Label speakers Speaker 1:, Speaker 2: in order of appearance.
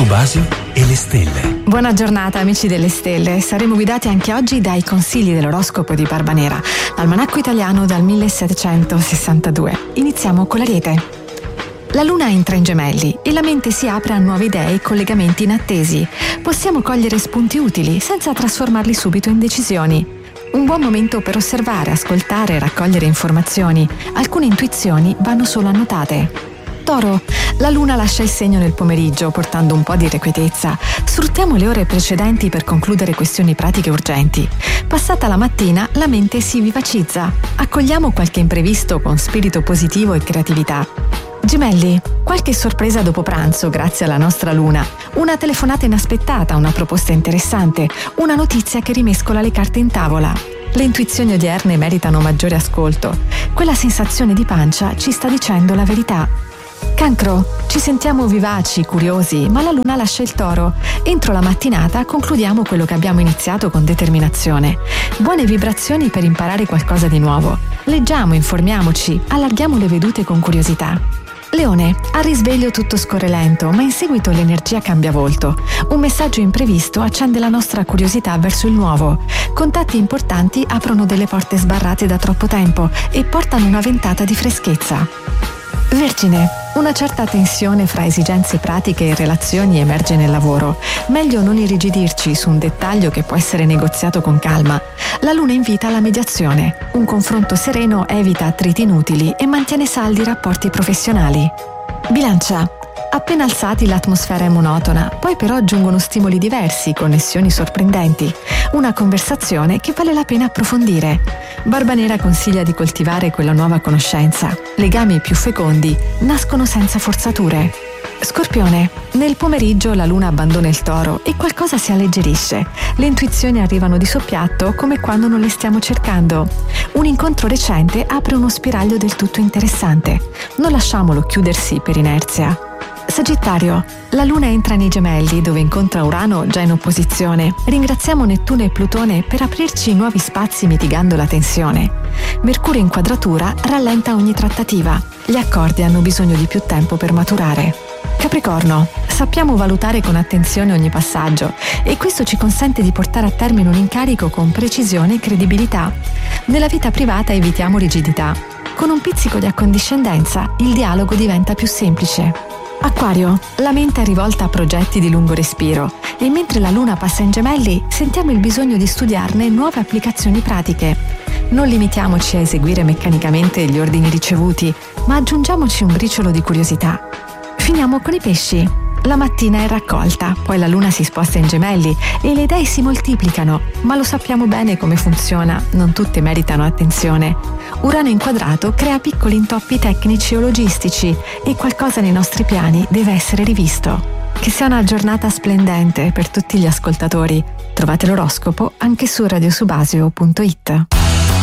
Speaker 1: Subasio e le stelle.
Speaker 2: Buona giornata amici delle stelle, saremo guidati anche oggi dai consigli dell'oroscopo di Barbanera, almanacco italiano dal 1762. Iniziamo con l'Ariete. La luna entra in Gemelli e la mente si apre a nuove idee e collegamenti inattesi. Possiamo cogliere spunti utili senza trasformarli subito in decisioni. Un buon momento per osservare, ascoltare e raccogliere informazioni. Alcune intuizioni vanno solo annotate. Toro, la luna lascia il segno nel pomeriggio portando un po' di irrequietezza. Sfruttiamo le ore precedenti per concludere questioni pratiche urgenti. Passata la mattina, la mente si vivacizza. Accogliamo qualche imprevisto con spirito positivo e creatività. Gemelli, qualche sorpresa dopo pranzo grazie alla nostra luna. Una telefonata inaspettata, una proposta interessante, una notizia che rimescola le carte in tavola. Le intuizioni odierne meritano maggiore ascolto. Quella sensazione di pancia ci sta dicendo la verità. Cancro, ci sentiamo vivaci, curiosi, ma la luna lascia il Toro. Entro la mattinata concludiamo quello che abbiamo iniziato con determinazione. Buone vibrazioni per imparare qualcosa di nuovo. Leggiamo, informiamoci, allarghiamo le vedute con curiosità. Leone, al risveglio tutto scorre lento, ma in seguito l'energia cambia volto. Un messaggio imprevisto accende la nostra curiosità verso il nuovo. Contatti importanti aprono delle porte sbarrate da troppo tempo e portano una ventata di freschezza. Vergine, una certa tensione fra esigenze pratiche e relazioni emerge nel lavoro. Meglio non irrigidirci su un dettaglio che può essere negoziato con calma. La luna invita alla mediazione. Un confronto sereno evita attriti inutili e mantiene saldi i rapporti professionali. Bilancia, appena alzati l'atmosfera è monotona, poi però aggiungono stimoli diversi, connessioni sorprendenti. Una conversazione che vale la pena approfondire. Barbanera consiglia di coltivare quella nuova conoscenza. Legami più fecondi nascono senza forzature. Scorpione, nel pomeriggio la luna abbandona il Toro e qualcosa si alleggerisce. Le intuizioni arrivano di soppiatto come quando non le stiamo cercando. Un incontro recente apre uno spiraglio del tutto interessante. Non lasciamolo chiudersi per inerzia. Sagittario, la luna entra nei Gemelli dove incontra Urano già in opposizione. Ringraziamo Nettuno e Plutone per aprirci nuovi spazi mitigando la tensione. Mercurio in quadratura rallenta ogni trattativa. Gli accordi hanno bisogno di più tempo per maturare. Capricorno, sappiamo valutare con attenzione ogni passaggio e questo ci consente di portare a termine un incarico con precisione e credibilità. Nella vita privata evitiamo rigidità. Con un pizzico di accondiscendenza il dialogo diventa più semplice. Acquario, la mente è rivolta a progetti di lungo respiro e mentre la luna passa in Gemelli sentiamo il bisogno di studiarne nuove applicazioni pratiche. Non limitiamoci a eseguire meccanicamente gli ordini ricevuti, ma aggiungiamoci un briciolo di curiosità. Finiamo con i pesci. La mattina è raccolta, poi la luna si sposta in Gemelli e le idee si moltiplicano, ma lo sappiamo bene come funziona, non tutte meritano attenzione. Urano inquadrato crea piccoli intoppi tecnici o logistici e qualcosa nei nostri piani deve essere rivisto. Che sia una giornata splendente per tutti gli ascoltatori. Trovate l'oroscopo anche su radiosubasio.it.